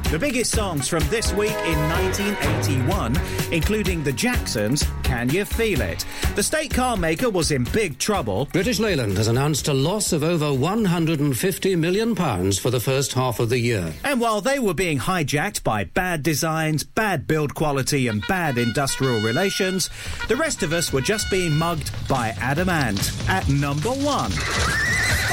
The biggest songs from this week in 1981, including the Jacksons' Can You Feel It? The state car maker was in big trouble. British Leyland has announced a loss of over £150 million for the first half of the year. And while they were being hijacked by bad designs, bad build quality and bad industrial relations, the rest of us were just being mugged by Adam Ant at number 1.